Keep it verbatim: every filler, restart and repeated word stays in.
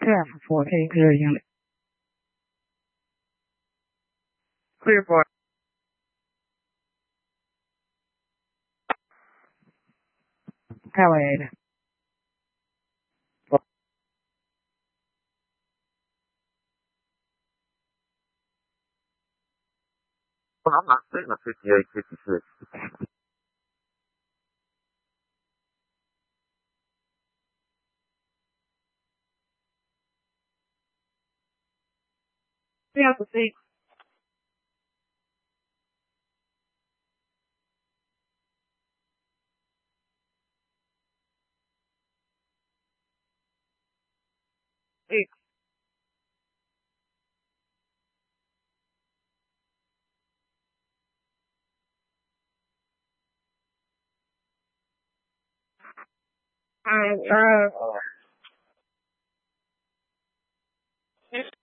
ten for a clear unit. Clear for Allied. Well, I'm not sitting at fifty-eight, fifty-six. Yeah, the six. Six. Uh, uh,